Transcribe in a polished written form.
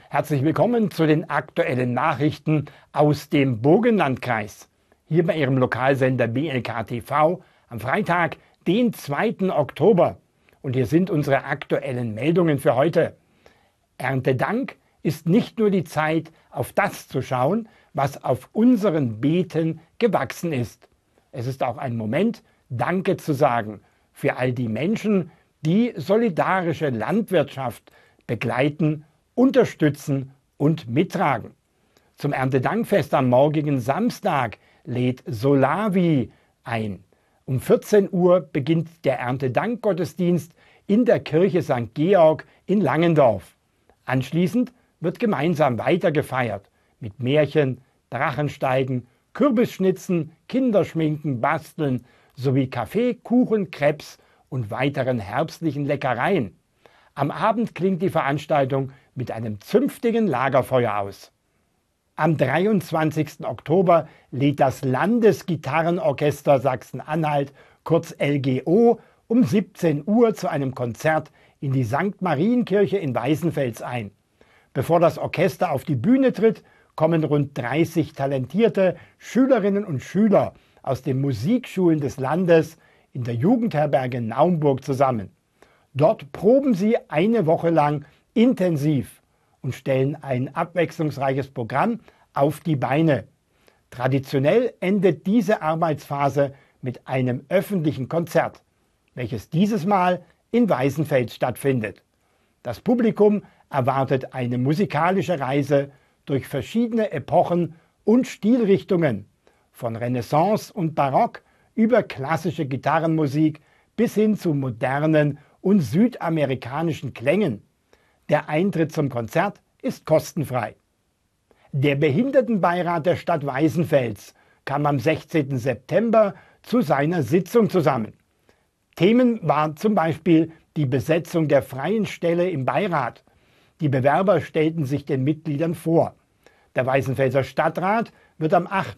Herzlich willkommen zu den aktuellen Nachrichten aus dem Burgenlandkreis. Hier bei Ihrem Lokalsender BLK TV am Freitag, den 2. Oktober. Und hier sind unsere aktuellen Meldungen für heute. Erntedank ist nicht nur die Zeit, auf das zu schauen, was auf unseren Beeten gewachsen ist. Es ist auch ein Moment, Danke zu sagen für all die Menschen, die solidarische Landwirtschaft begleiten, unterstützen und mittragen. Zum Erntedankfest am morgigen Samstag lädt Solavi ein. Um 14 Uhr beginnt der Erntedankgottesdienst in der Kirche St. Georg in Langendorf. Anschließend wird gemeinsam weitergefeiert mit Märchen, Drachensteigen, Kürbisschnitzen, Kinderschminken, Basteln sowie Kaffee, Kuchen, Crepes und weiteren herbstlichen Leckereien. Am Abend klingt die Veranstaltung mit einem zünftigen Lagerfeuer aus. Am 23. Oktober lädt das Landesgitarrenorchester Sachsen-Anhalt, kurz LGO, um 17 Uhr zu einem Konzert in die St. Marienkirche in Weißenfels ein. Bevor das Orchester auf die Bühne tritt, kommen rund 30 talentierte Schülerinnen und Schüler aus den Musikschulen des Landes in der Jugendherberge Naumburg zusammen. Dort proben sie eine Woche lang intensiv und stellen ein abwechslungsreiches Programm auf die Beine. Traditionell endet diese Arbeitsphase mit einem öffentlichen Konzert, welches dieses Mal in Weißenfels stattfindet. Das Publikum erwartet eine musikalische Reise durch verschiedene Epochen und Stilrichtungen, von Renaissance und Barock über klassische Gitarrenmusik bis hin zu modernen und südamerikanischen Klängen. Der Eintritt zum Konzert ist kostenfrei. Der Behindertenbeirat der Stadt Weißenfels kam am 16. September zu seiner Sitzung zusammen. Themen waren zum Beispiel die Besetzung der freien Stelle im Beirat. Die Bewerber stellten sich den Mitgliedern vor. Der Weißenfelser Stadtrat wird am 8.